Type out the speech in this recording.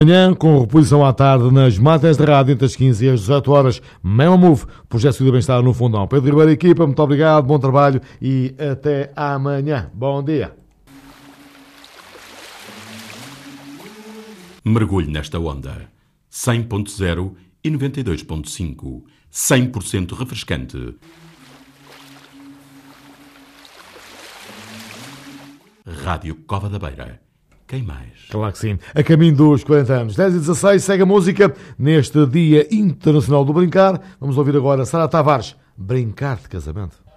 Manhã, com reposição à tarde nas matérias de rádio entre as 15 e as 18 horas. Memo Move, Projeto de Bem-Estar no Fundão. Pedro Ribeiro, equipa, muito obrigado, bom trabalho e até amanhã. Bom dia. Mergulhe nesta onda. 100.0 e 92.5. 100% refrescante. Rádio Cova da Beira. Quem mais? Claro que sim. A caminho dos 40 anos. 10 e 16, segue a música neste Dia Internacional do Brincar. Vamos ouvir agora Sara Tavares, Brincar de Casamento.